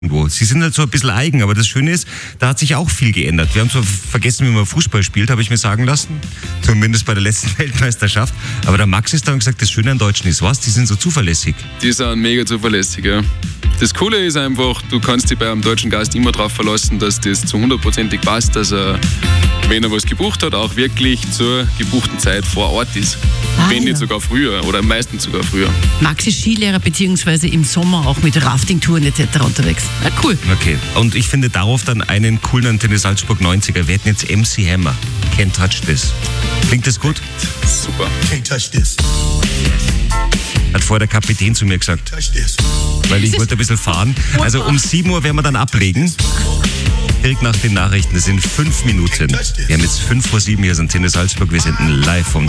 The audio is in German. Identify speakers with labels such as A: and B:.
A: irgendwo. Sie sind halt so ein bisschen eigen, aber das Schöne ist, da hat sich auch viel geändert. Wir haben zwar vergessen, wie man Fußball spielt, habe ich mir sagen lassen. Zumindest bei der letzten Weltmeisterschaft. Aber der Max ist da und gesagt, das Schöne an Deutschen ist was? Die sind so zuverlässig.
B: Die sind mega zuverlässig, ja. Das Coole ist einfach, du kannst dich bei einem deutschen Gast immer darauf verlassen, dass das zu 100%ig passt, dass er, wenn er was gebucht hat, auch wirklich zur gebuchten Zeit vor Ort ist. Wenn nicht sogar früher oder meistens sogar früher.
C: Max ist Skilehrer beziehungsweise im Sommer auch mit Raftingtouren etc. unterwegs. Ja, cool.
A: Okay, und ich finde darauf dann einen coolen Antenne Salzburg 90er. Wir hätten jetzt MC Hammer. Can't touch this. Klingt das gut?
B: Super.
D: Can't touch this.
A: Hat vorher der Kapitän zu mir gesagt.
D: Touch this.
A: Weil ich wollte ein bisschen fahren. Also um 7 Uhr werden wir dann ablegen. Direkt nach den Nachrichten. Das sind 5 Minuten. Wir haben jetzt 5 vor 7 hier, sind Antenne Salzburg. Wir senden live vom